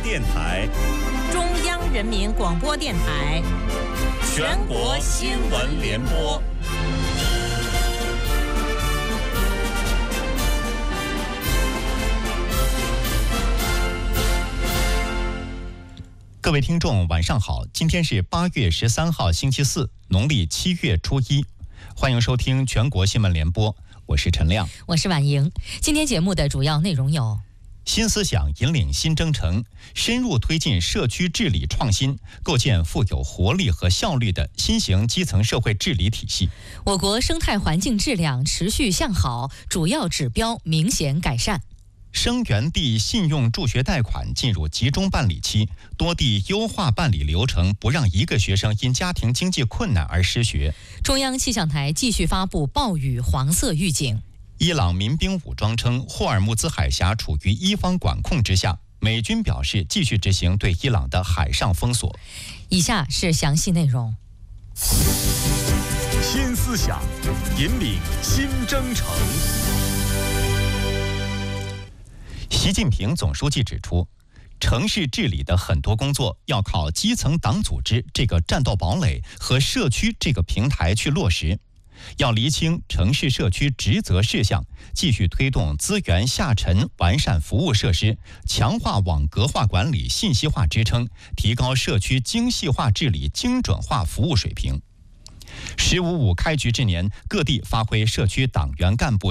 电台、 中央人民广播电台、 全国新闻联播。 各位听众，晚上好！今天是8月13号，星期四，农历7月初1，欢迎收听全国新闻联播，我是陈亮， 我是婉莹。今天节目的主要内容有： 新思想引领新征程，深入推进社区治理创新，构建富有活力和效率的新型基层社会治理体系。 我国生态环境质量持续向好，主要指标明显改善。 生源地信用助学贷款进入集中办理期，多地优化办理流程，不让一个学生因家庭经济困难而失学。 中央气象台继续发布暴雨黄色预警。 伊朗民兵武装称，霍尔木兹海峡处于伊方管控之下，美军表示继续执行对伊朗的海上封锁。 以下是详细内容。 新思想引领新征程。 习近平总书记指出，城市治理的很多工作要靠基层党组织这个战斗堡垒和社区这个平台去落实，要厘清城市社区职责事项，继续推动资源下沉，完善服务设施，强化网格化管理信息化支撑，提高社区精细化治理精准化服务水平。“15.5”开局之年，各地发挥社区党员干部